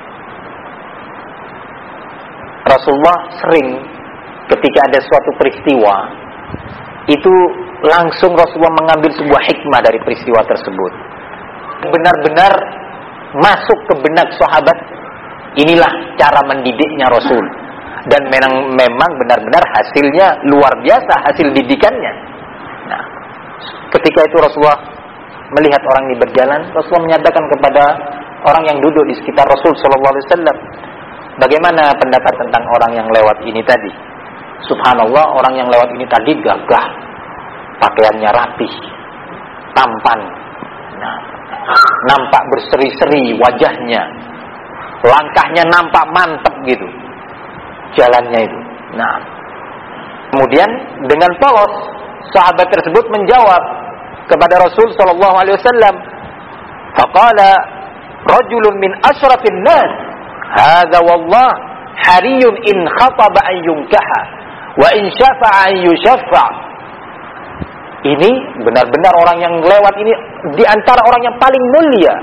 Rasulullah sering ketika ada suatu peristiwa itu langsung Rasulullah mengambil sebuah hikmah dari peristiwa tersebut. Benar-benar masuk ke benak sahabat. Inilah cara mendidiknya Rasul. Dan memang benar-benar hasilnya luar biasa, hasil didikannya. Nah, ketika itu Rasulullah melihat orang ini berjalan, Rasulullah menyatakan kepada orang yang duduk di sekitar Rasul SAW, bagaimana pendapat tentang orang yang lewat ini tadi? Subhanallah, orang yang lewat ini tadi gagah, pakaiannya rapi, tampan, nah, nampak berseri-seri wajahnya, langkahnya nampak mantap gitu, jalannya itu. Nah, kemudian dengan polos sahabat tersebut menjawab kepada Rasul sallallahu alaihi wasallam, faqala rajulun min asyrafin nas, hadza wallah hariyun in khataba an yunkaha wa in syafa'a an yushaffa. Ini benar-benar orang yang lewat ini di antara orang yang paling mulia.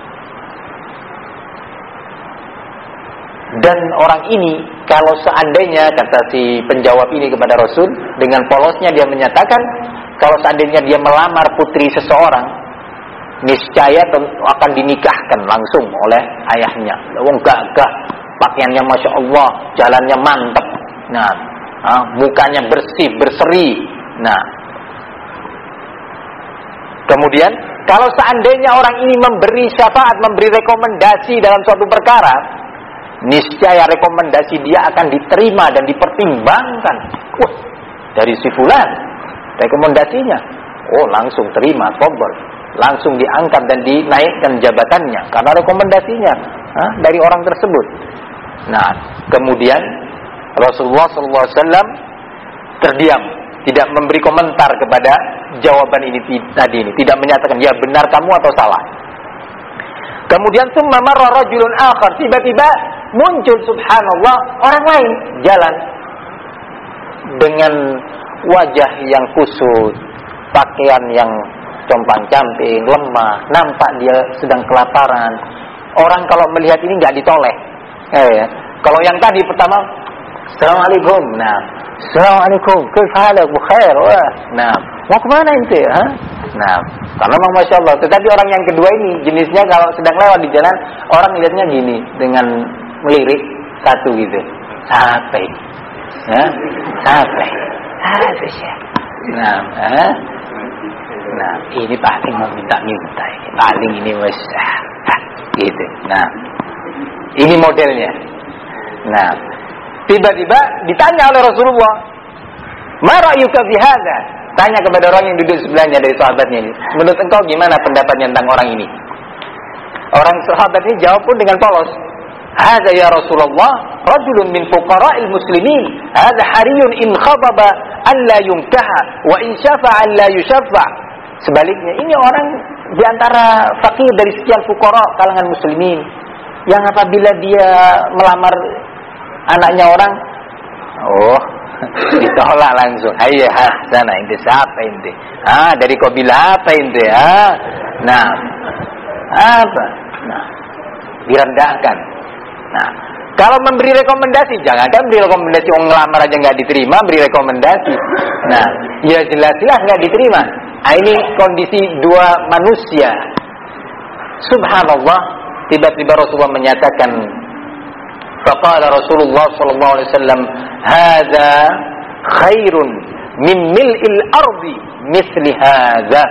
Dan orang ini kalau seandainya, kata si penjawab ini kepada Rasul, dengan polosnya dia menyatakan kalau seandainya dia melamar putri seseorang, niscaya akan dinikahkan langsung oleh ayahnya. Wong gagah, pakaiannya Masya Allah, jalannya mantap, nah, mukanya bersih, berseri. Nah, kemudian kalau seandainya orang ini memberi syafaat, memberi rekomendasi dalam suatu perkara, niscaya rekomendasi dia akan diterima dan dipertimbangkan. Wah, dari si fulan rekomendasinya, oh langsung terima, tobel, langsung diangkat dan dinaikkan jabatannya karena rekomendasinya dari orang tersebut. Nah, kemudian Rasulullah SAW terdiam, tidak memberi komentar kepada jawaban ini tadi ini, tidak menyatakan ya benar kamu atau salah. Kemudian summa marra rajulun akhar, tiba-tiba muncul subhanallah orang lain jalan dengan wajah yang kusut, pakaian yang compang-camping, lemah, nampak dia sedang kelaparan. Orang kalau melihat ini nggak ditoleh. Kalau yang tadi pertama, Assalamualaikum, nah, Assalamualaikum, kaifa bu khair, wah, nah, mau kemana ente? Nah, karena memang Masya Allah. Tetapi orang yang kedua ini jenisnya kalau sedang lewat di jalan, orang lihatnya gini dengan melirik satu gitu, sampai, ya, sampai, ya. Nah, ini paling mau minta-minta, paling ini gitu. Nah, ini modelnya. Nah, tiba-tiba ditanya oleh Rasulullah, ma ra'yuka fi hadza? Tanya kepada orang yang duduk sebelahnya dari sahabatnya ini, menurut engkau gimana pendapatnya tentang orang ini? Orang sahabat ini jawab pun dengan polos, hadza ya Rasulullah rajulun min fuqara'il muslimin, hadza hariyun in khababa an la yunkaha wa in syafa'a an la yushaffa. Sebaliknya, ini orang di antara fakir dari sekian fuqara kalangan muslimin yang apabila dia melamar anaknya orang, oh, ditolak langsung. Ayo, sana ente siapa ente? Dari kabilah apa ente? Nah, apa? Nah, direndahkan. Nah, kalau memberi rekomendasi, jangan kan beri rekomendasi orang ngelamar aja nggak diterima, beri rekomendasi. Nah, ya jelas-jelas nggak diterima. Ini kondisi dua manusia. Subhanallah, tiba-tiba Rasulullah menyatakan, faqala Rasulullah sallallahu alaihi wasallam, hadza khairun min mil'il ardi misli hadza.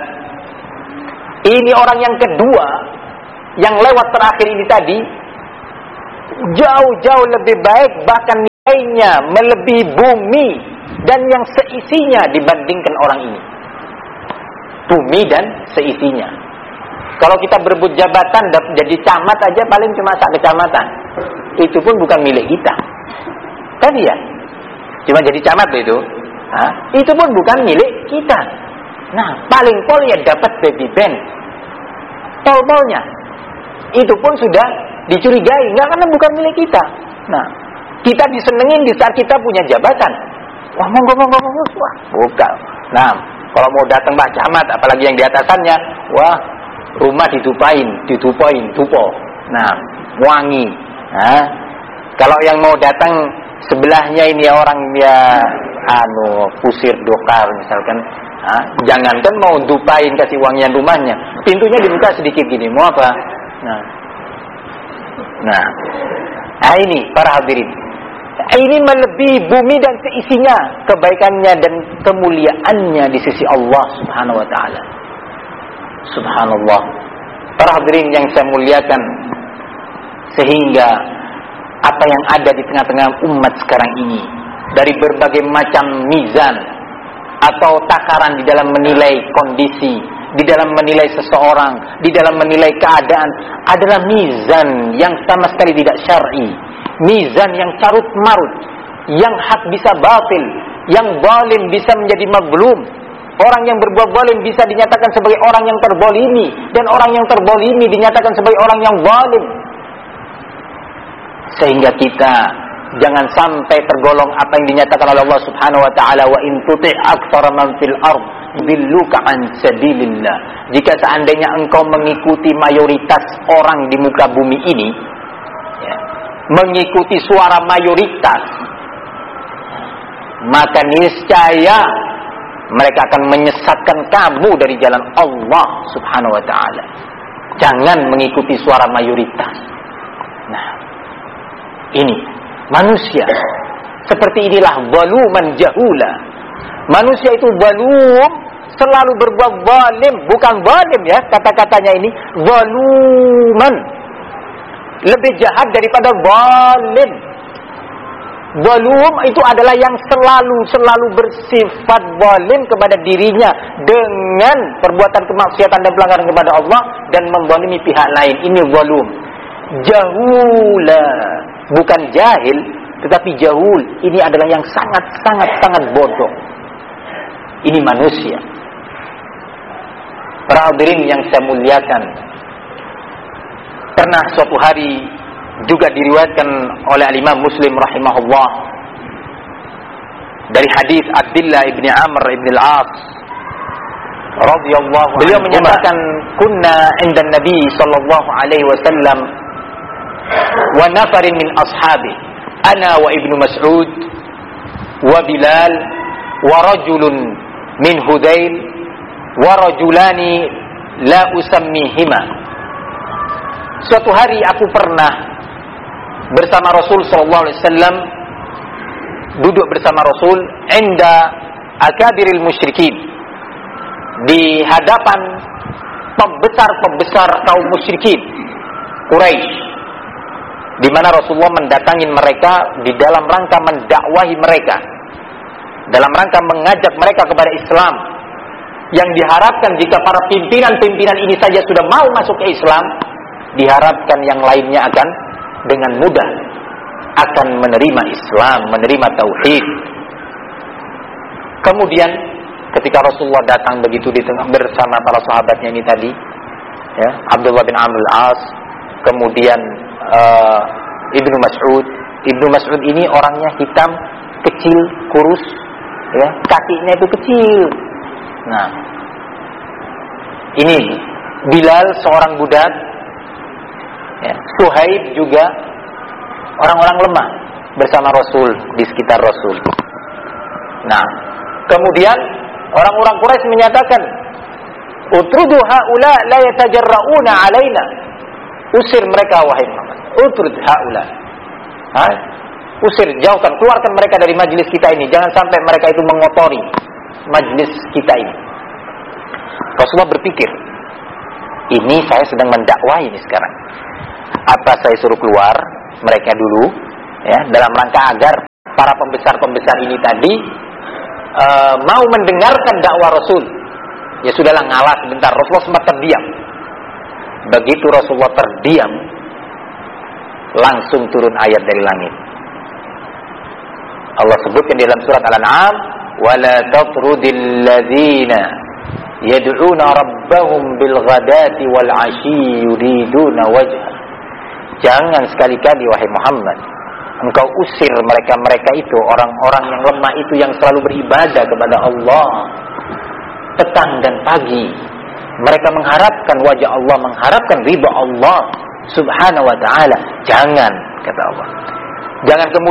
Ini orang yang kedua yang lewat terakhir ini tadi jauh-jauh lebih baik, bahkan nilainya melebihi bumi dan yang seisinya dibandingkan orang ini. Bumi dan seisinya. Kalau kita berebut jabatan jadi camat aja paling cuma sak kecamatan. Itu pun bukan milik kita. Tadi ya, cuma jadi camat itu. Nah, itu pun bukan milik kita. Nah, paling pol ya dapat baby band. Pol-polnya. Itu pun sudah dicurigai, enggak, karena bukan milik kita. Nah, kita disenengin di saat kita punya jabatan. Wah, monggo, wah, bukan. Nah, kalau mau datang Pak Camat, apalagi yang di atasannya, wah, rumah ditupain, tupo. Nah, wangi. Nah, kalau yang mau datang sebelahnya ini orang ya pusir dokar misalkan, jangankan mau dupain kasih wangian rumahnya, pintunya dibuka sedikit gini, mau apa? Nah, ini para hadirin, ini melebihi bumi dan seisinya, kebaikannya dan kemuliaannya di sisi Allah Subhanahu wa taala. Subhanallah. Para hadirin yang saya muliakan, sehingga apa yang ada di tengah-tengah umat sekarang ini, dari berbagai macam mizan atau takaran di dalam menilai kondisi, di dalam menilai seseorang, di dalam menilai keadaan, adalah mizan yang sama sekali tidak syar'i, mizan yang carut marut, yang hak bisa batil, yang zalim bisa menjadi mazlum. Orang yang berbuat zalim bisa dinyatakan sebagai orang yang terzalimi, dan orang yang terzalimi dinyatakan sebagai orang yang zalim. Sehingga kita jangan sampai tergolong apa yang dinyatakan oleh Allah Subhanahu wa taala, wa in tuti' aktsara man fil ard yudilluka an sabilillah. Jika seandainya engkau mengikuti mayoritas orang di muka bumi ini, ya, mengikuti suara mayoritas, maka niscaya mereka akan menyesatkan kamu dari jalan Allah Subhanahu wa taala. Jangan mengikuti suara mayoritas. Nah, ini manusia seperti inilah zaluman jahula. Manusia itu zalum, selalu berbuat zalim, bukan zalim ya, kata-katanya ini zaluman. Lebih jahat daripada zalim. Zalum itu adalah yang selalu bersifat zalim kepada dirinya dengan perbuatan kemaksiatan dan pelanggaran kepada Allah dan menzalimi pihak lain. Ini zalum. Jahula, bukan jahil, tetapi jahul. Ini adalah yang sangat bodoh. Ini manusia. Para hadirin yang saya muliakan, pernah suatu hari juga diriwayatkan oleh Imam Muslim rahimahullah dari hadis Abdullah ibn Amr ibn al-As radhiyallahu anhu. Beliau menyatakan, kunna 'inda Nabi sallallahu alaihi wasallam wa nafarin min ashabi, ana wa Ibnu Mas'ud wa Bilal wa rajulun min Hudayl wa rajulani la usammihima. Suatu hari aku pernah bersama Rasul sallallahu alaihi wasallam, duduk bersama Rasul inda akabiril musyrikin, di hadapan pembesar kaum musyrikin Quraisy, di mana Rasulullah mendatangi mereka di dalam rangka mendakwahi mereka, dalam rangka mengajak mereka kepada Islam, yang diharapkan jika para pimpinan ini saja sudah mau masuk ke Islam, diharapkan yang lainnya akan dengan mudah akan menerima Islam, menerima tauhid. Kemudian ketika Rasulullah datang begitu di tengah bersama para sahabatnya ini tadi, ya, Abdullah bin Amr al-As, kemudian Ibnu Mas'ud. Ibnu Mas'ud ini orangnya hitam, kecil, kurus, ya, kakinya itu kecil. Nah, ini Bilal seorang budak, ya, Suhaib juga orang-orang lemah bersama Rasul, di sekitar Rasul. Nah, kemudian orang-orang Quraisy menyatakan, utrudu haula la yatajarrauna alaina. Usir mereka wahai Muhammad. Utrud haula. Usir, jauhkan, keluarkan mereka dari majlis kita ini. Jangan sampai mereka itu mengotori majlis kita ini. Rasulullah berpikir, ini saya sedang mendakwah ini sekarang. Apa saya suruh keluar mereka dulu, ya, dalam rangka agar para pembesar-pembesar ini tadi mau mendengarkan dakwah Rasul. Ya sudahlah, ngalah sebentar. Rasulullah sempat terdiam. Begitu Rasulullah terdiam, langsung turun ayat dari langit. Allah sebutkan di dalam surat Al-An'am, "Wala tatrudil ladzina yad'una rabbahum bil ghadati wal 'ashyi yuriduna wajha." Jangan sekali-kali wahai Muhammad engkau usir mereka-mereka itu, orang-orang yang lemah itu yang selalu beribadah kepada Allah petang dan pagi. Mereka mengharapkan wajah Allah, mengharapkan ridha Allah Subhanahu wa ta'ala. Jangan, kata Allah. Jangan kemudian